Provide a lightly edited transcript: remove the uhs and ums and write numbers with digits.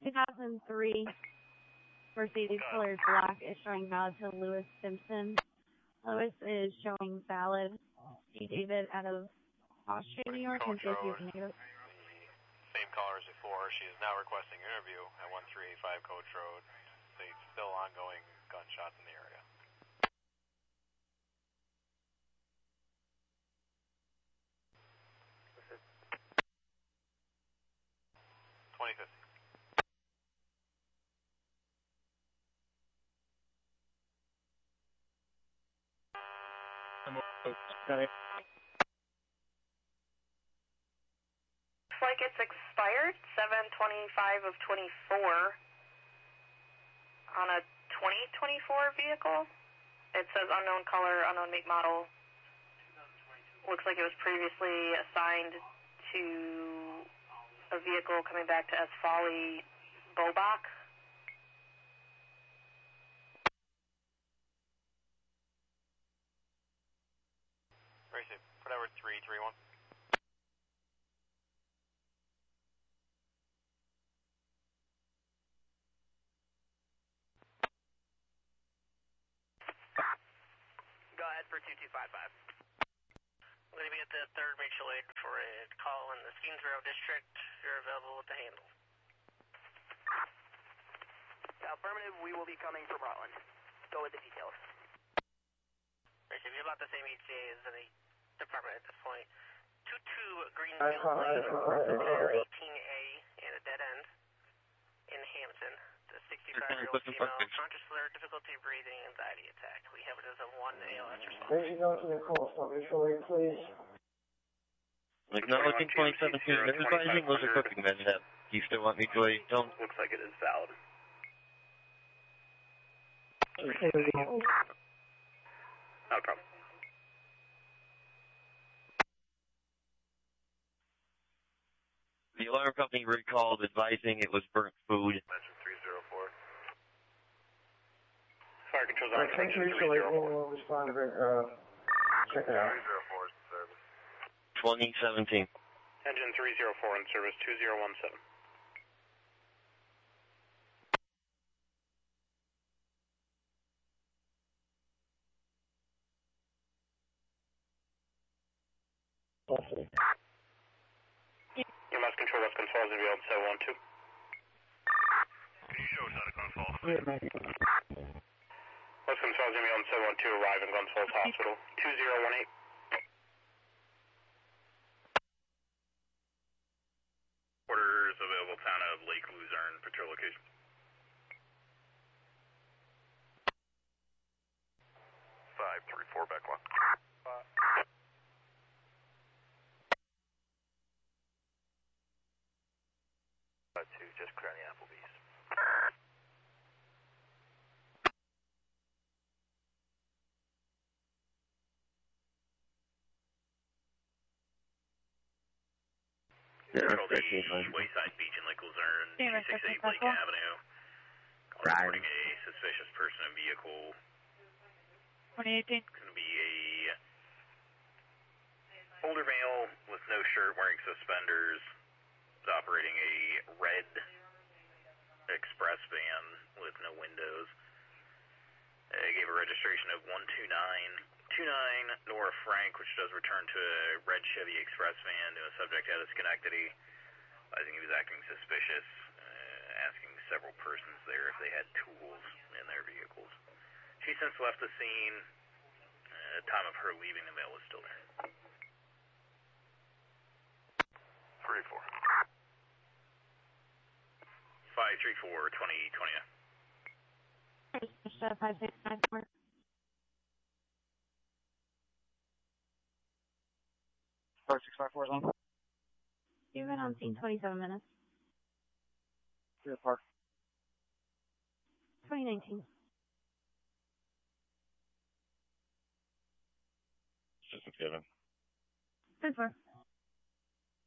2003 Mercedes colored black is showing valid to Lewis Simpson. Lewis is showing valid. C. David out of Austria, New York, and safety of negative. Same caller as before. She is now requesting interview at 1385 Coach Road. States still ongoing gunshots in the area. This is 2050. Got it. Looks like it's expired, 7/25 of 24, on a 2024 vehicle. It says unknown color, unknown make model. Looks like it was previously assigned to a vehicle coming back to S. Folly, Bobach. Very safe. Put over 331. Go ahead for 2255. I'm going to be at the 3rd Mutual Aid for a call in the Skeensboro District. You're available with the handle. Affirmative, we will be coming from Rutland. Go with the details. Right, you're about the same ETA as any department at this point. 22 Greenfield Lane, 18A, and a dead end in Hampton. The 65-year-old female, conscious slur, difficulty breathing, anxiety attack. We have it as a 1 ALS response. Where you going to the call? Stop Mutual Aid, please. Acknowledging 2017, advising those are cooking men. Do you still want me to wait? Don't. Looks like it is valid. No problem. The alarm company recalled advising it was burnt food. Mention 304. Fire control's on. Alright, thanks, Mutual Aid. We'll respond to it. Check it out. 304 is in service. 2017. Engine 304 in service, 2017. Okay. EMS control, West Gunfalls, and beyond 712. Can you show us how to Gunfalls? West Gunfalls, and beyond 712, arrive in Gunfalls Hospital, 2018. Orders available town of Lake Luzerne, patrol location. Five, three, four, back one. Two, just clear on the Applebee's. Control the Wayside Beach in Lake Luzerne, 268 Lake Avenue. Reporting a suspicious person and vehicle. 2018. It's going to be a older male with no shirt, wearing suspenders. Operating a red express van with no windows. Gave a registration of 12929 Nora Frank, which does return to a red Chevy express van to a subject out of Schenectady. I think he was acting suspicious, asking several persons there if they had tools in their vehicles. She since left the scene. Time of her leaving the mail was still there. 3-4. 534 2020. 5694. Star 654 is on. You've been on scene 27 minutes. Deer Park. 2019. System 7. 10-4.